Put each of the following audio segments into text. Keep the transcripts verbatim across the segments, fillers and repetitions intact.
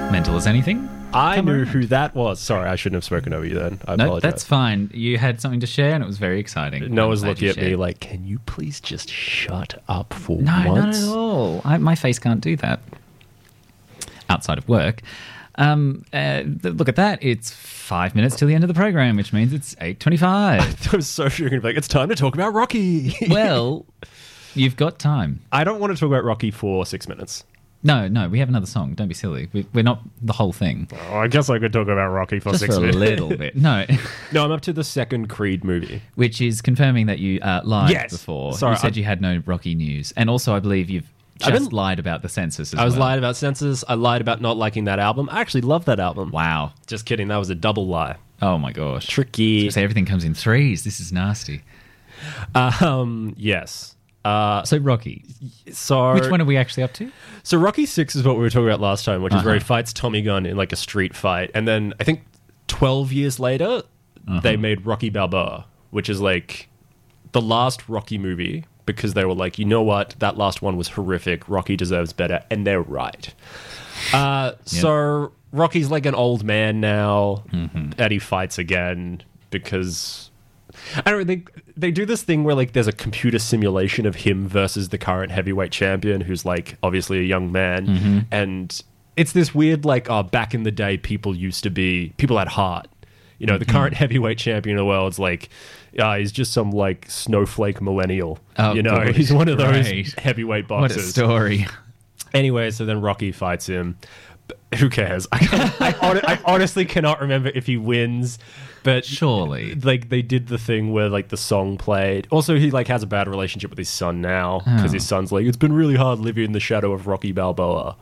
Mental as anything? I Come knew on. who that was. Sorry, I shouldn't have spoken over you then. I No, apologize. that's fine. You had something to share and it was very exciting. Noah's I'm glad looking you at me shared. like, can you please just shut up for No, once? not at all. I, my face can't do that. Outside of work. Um, uh, th- look at that. It's five minutes till the end of the program, which means it's eight twenty-five. I was so sure you're going to be like, it's time to talk about Rocky. Well, you've got time. I don't want to talk about Rocky for six minutes. No, no, we have another song. Don't be silly. We, we're not the whole thing. Oh, I guess I could talk about Rocky for Just six for a minutes. little bit. No. No, I'm up to the second Creed movie. Which is confirming that you uh, lied Yes. before. Sorry, you said I- you had no Rocky news. And also, I believe you've just I've been- lied about the census as I was well. lying about Census. I lied about not liking that album. I actually love that album. Wow. Just kidding. That was a double lie. Oh, my gosh. Tricky. Say everything comes in threes. This is nasty. Um, yes. Uh, So, Rocky. so Which one are we actually up to? So Rocky Six is what we were talking about last time, which is where he Uh-huh. fights Tommy Gunn in like a street fight, and then I think twelve years later Uh-huh. they made Rocky Balboa, which is like the last Rocky movie because they were like, you know what, that last one was horrific. Rocky deserves better, and they're right. Uh, So Rocky's like an old man now, Mm-hmm. and he fights again because. I don't know, they they do this thing where like there's a computer simulation of him versus the current heavyweight champion who's like obviously a young man, Mm-hmm. and it's this weird like oh back in the day people used to be people had heart, you know, the current Mm-hmm. heavyweight champion of the world's like uh, he's just some like snowflake millennial, Oh, you know, good. he's one of those Great. heavyweight What a boxers. story. Anyway, so then Rocky fights him. But who cares? I, can't- I, hon- I honestly cannot remember if he wins, but Surely. like they did the thing where like the song played. Also, he like has a bad relationship with his son now because Oh. his son's like, it's been really hard living in the shadow of Rocky Balboa.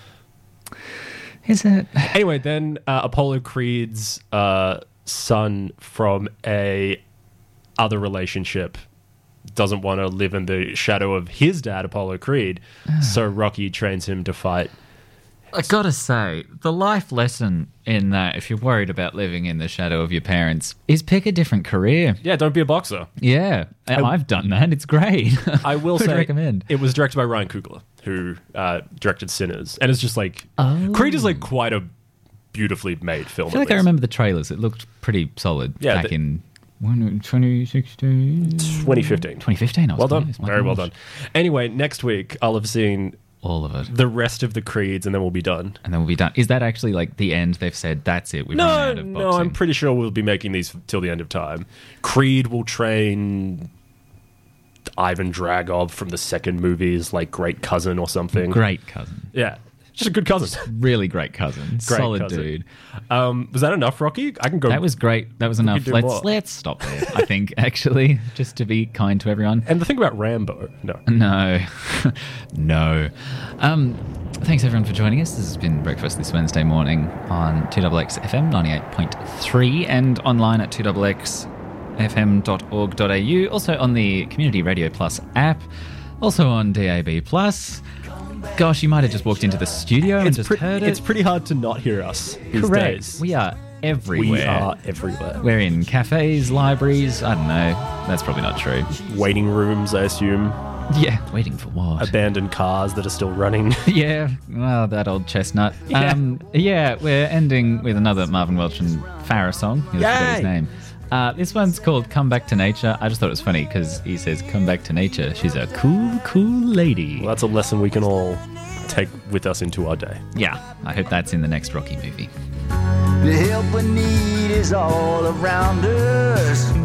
Is it? Anyway, then uh, Apollo Creed's uh, son from a other relationship doesn't want to live in the shadow of his dad, Apollo Creed, so Rocky trains him to fight. I gotta say, the life lesson in that, if you're worried about living in the shadow of your parents, is pick a different career. Yeah, don't be a boxer. Yeah, and I've done that. It's great. I will Would say recommend. it was directed by Ryan Coogler, who uh, directed Sinners, and it's just like Oh. Creed is like quite a beautifully made film. I feel at like I least. remember the trailers. It looked pretty solid Yeah, back the- in twenty sixteen. twenty fifteen. twenty fifteen. I was Well done, close, my very well gosh. done. Anyway, next week I'll have seen All of it. the rest of the Creeds, and then we'll be done. And then we'll be done. Is that actually like the end? They've said, that's it. We've run No, out of no, boxing. I'm pretty sure we'll be making these till the end of time. Creed will train Ivan Dragov from the second movie's like great cousin or something. Great cousin. Yeah, just a good cousin. Really great cousin. Great Solid cousin. dude. Um, was that enough, Rocky? I can go. That was great. That was enough. do Let's more. let's stop there. I think actually, just to be kind to everyone. And the thing about Rambo, no. No, no. Um, thanks everyone for joining us. This has been Breakfast this Wednesday morning on two X X F M ninety-eight point three and online at two X X F M dot org dot a u. Also on the Community Radio Plus app. Also on D A B Plus. Gosh, you might have just walked into the studio and It's, just pre- heard it. it's pretty hard to not hear us these Correct. days. We are everywhere. We are everywhere. We're in cafes, libraries. I don't know. That's probably not true. Waiting rooms, I assume. Yeah, waiting for what? Abandoned cars that are still running. Yeah, well, that old chestnut. Yeah. Um, yeah, we're ending with another Marvin Welch and Farrah song. He forgot his Yay! name. Uh, this one's called Come Back to Nature. I just thought it was funny because he says, come back to nature. She's a cool, cool lady. Well, that's a lesson we can all take with us into our day. Yeah, I hope that's in the next Rocky movie. The help we need is all around us.